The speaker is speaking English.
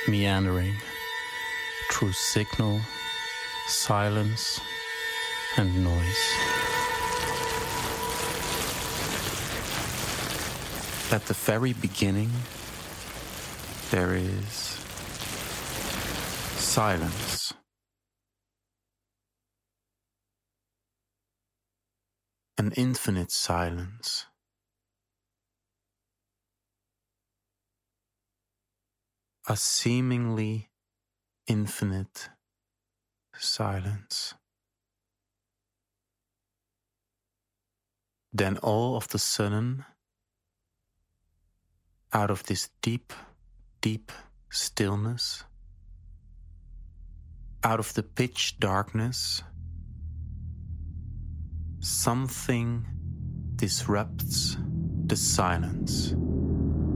meandering through signal, silence, and noise. At the very beginning, there is silence. An infinite silence. A seemingly infinite silence. Then all of the sudden, out of this deep, deep stillness, out of the pitch darkness, something disrupts the silence.